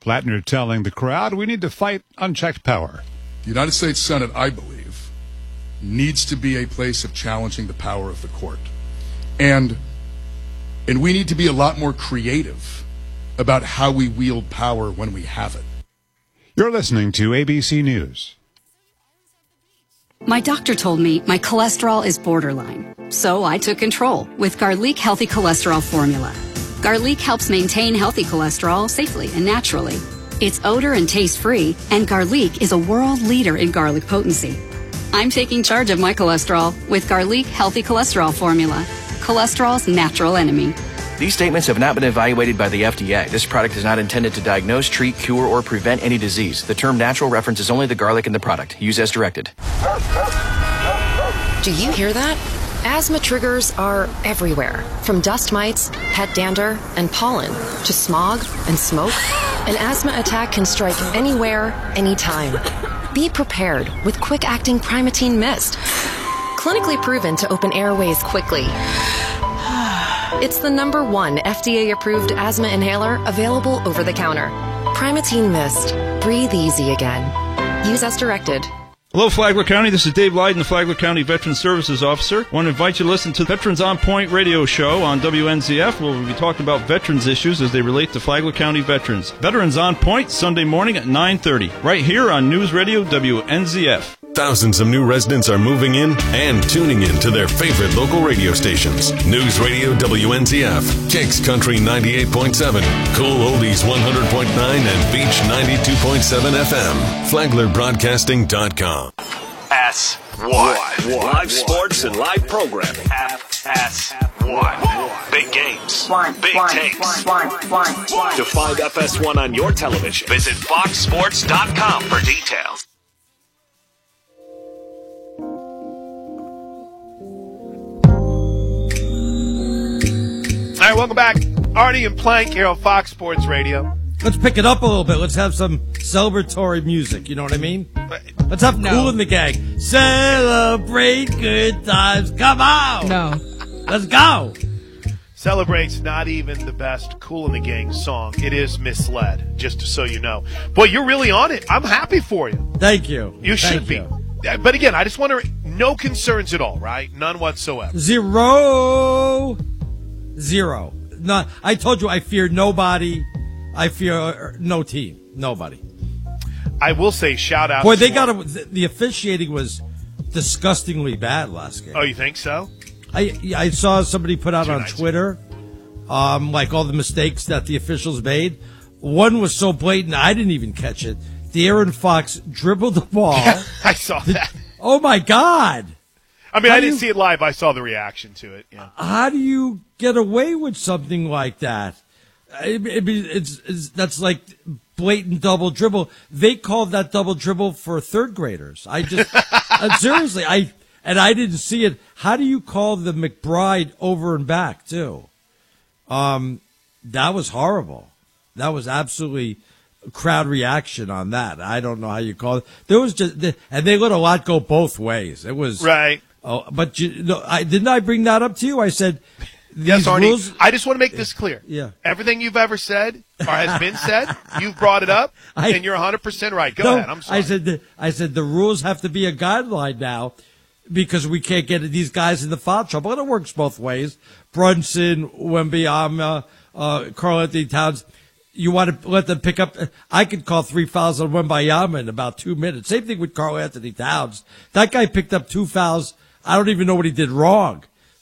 Flatner telling the crowd we need to fight unchecked power. The United States Senate, I believe, needs to be a place of challenging the power of the court. And we need to be a lot more creative about how we wield power when we have it. You're listening to ABC News. My doctor told me my cholesterol is borderline, so I took control with Garlic Healthy Cholesterol Formula. Garlic helps maintain healthy cholesterol safely and naturally. It's odor and taste-free, and Garlic is a world leader in garlic potency. I'm taking charge of my cholesterol with Garlic Healthy Cholesterol Formula, cholesterol's natural enemy. These statements have not been evaluated by the FDA. This product is not intended to diagnose, treat, cure, or prevent any disease. The term natural references only the garlic in the product. Use as directed. Do you hear that? Asthma triggers are everywhere, from dust mites, pet dander, and pollen, to smog and smoke. An asthma attack can strike anywhere, anytime. Be prepared with quick-acting Primatene Mist. Clinically proven to open airways quickly. It's the #1 FDA-approved asthma inhaler available over the counter. Primatene Mist. Breathe easy again. Use as directed. Hello, Flagler County. This is Dave Lyden, the Flagler County Veteran Services Officer. I want to invite you to listen to Veterans on Point radio show on WNZF, where we'll be talking about veterans issues as they relate to Flagler County veterans. Veterans on Point, Sunday morning at 9:30, right here on News Radio WNZF. Thousands of new residents are moving in and tuning in to their favorite local radio stations. News Radio WNZF, Kicks Country 98.7, Cool Oldies 100.9, and Beach 92.7 FM. FlaglerBroadcasting.com. FS1. Live sports and live programming. FS1. Big games. Big takes. To find FS1 on your television, visit FoxSports.com for details. All right, welcome back. Artie and Plank here on Fox Sports Radio. Let's pick it up a little bit. Let's have some celebratory music. You know what I mean? Let's have Kool in the Gang. Celebrate good times. Come on. No. Let's go. Celebrate's not even the best Kool in the Gang song. It is Misled, just so you know. Boy, you're really on it. I'm happy for you. Thank you. You should be. But again, I just want to, no concerns at all, right? None whatsoever. Zero. Not. I told you I fear nobody. I fear no team. Nobody. I will say shout out. Boy, the officiating was disgustingly bad last game. Oh, you think so? I saw somebody put out on Twitter, like all the mistakes that the officials made. One was so blatant, I didn't even catch it. De'Aaron Fox dribbled the ball. Yeah, I saw that. Oh my God. I mean, I didn't see it live. I saw the reaction to it. Yeah. How do you get away with something like that? That's like blatant double dribble. They called that double dribble for third graders. I just seriously, I didn't see it. How do you call the McBride over and back too? That was horrible. That was absolutely crowd reaction on that. I don't know how you call it. There was and they let a lot go both ways. It was right. Oh, but didn't I bring that up to you? I said, yes, Arnie. I just want to make this clear. Yeah. Everything you've ever said or has been said, you've brought it up, and you're 100% right. Go ahead. I'm sorry. I said the rules have to be a guideline now because we can't get these guys in the foul trouble. And it works both ways. Brunson, Wembanyama, Karl-Anthony Towns. You want to let them pick up. I could call 3 fouls on Wembanyama in about 2 minutes. Same thing with Karl-Anthony Towns. That guy picked up 2 fouls. I don't even know what he did wrong.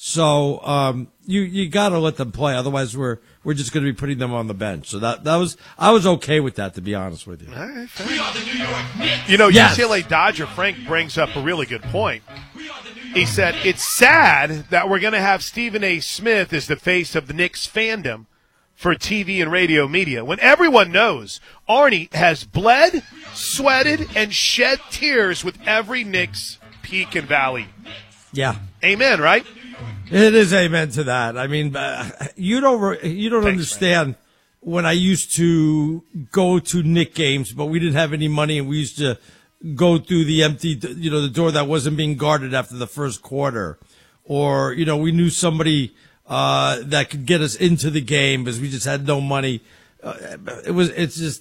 So you got to let them play. Otherwise, we're just going to be putting them on the bench. So I was okay with that, to be honest with you. All right, we are the New York Knicks. You know, yes. UCLA Dodger Frank brings up a really good point. He said, it's sad that we're going to have Stephen A. Smith as the face of the Knicks fandom for TV and radio media, when everyone knows Arnie has bled, sweated, and shed tears with every Knicks peak and valley. Yeah. Amen, right? It is amen to that. I mean, you don't understand when I used to go to Knick games, but we didn't have any money, and we used to go through the empty, the door that wasn't being guarded after the first quarter. Or, we knew somebody that could get us into the game because we just had no money. It's